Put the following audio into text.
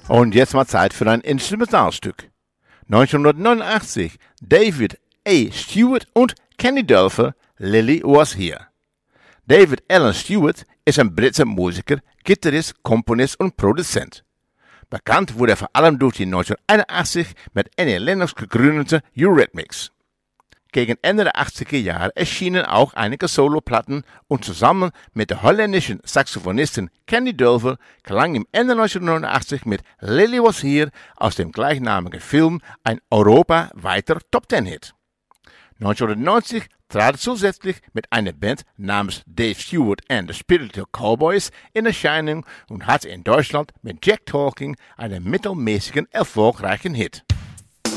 Und jetzt mal Zeit für ein Instrumentalstück. 1989, David A. Stewart und Kenny Dulfer, Lily Was Here. David Alan Stewart ist ein Britzer Musiker, Gitarrist, Komponist und Produzent. Bekannt wurde er vor allem durch die 1981 mit Annie Lennox gegründete Eurythmics. Gegen Ende der 80er Jahre erschienen auch einige Soloplatten und zusammen mit der holländischen Saxophonistin Kenny Dulfer klang ihm Ende 1989 mit Lily Was Here aus dem gleichnamigen Film ein europaweiter Top-10-Hit. 1990 trat er zusätzlich mit einer Band namens Dave Stewart and the Spiritual Cowboys in Erscheinung und hatte in Deutschland mit Jack Talking einen mittelmäßigen erfolgreichen Hit.